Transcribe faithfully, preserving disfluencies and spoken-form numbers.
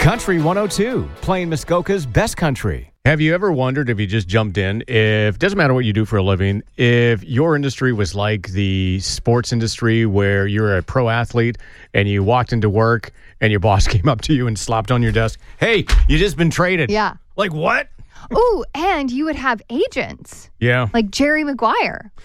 Country one oh two, playing Muskoka's best country. Have you ever wondered, if you just jumped in, if, doesn't matter what you do for a living, if your industry was like the sports industry where you're a pro athlete and you walked into work and your boss came up to you and slapped on your desk, hey, you just been traded. Yeah. Like what? Ooh, and you would have agents. Yeah. Like Jerry Maguire.